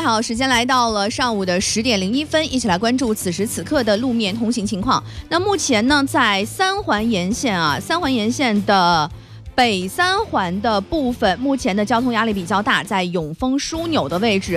好，时间来到了上午的10点01分，一起来关注此时此刻的路面通行情况。那目前呢，在三环沿线三环沿线的北三环的部分，目前的交通压力比较大，在永丰枢纽的位置。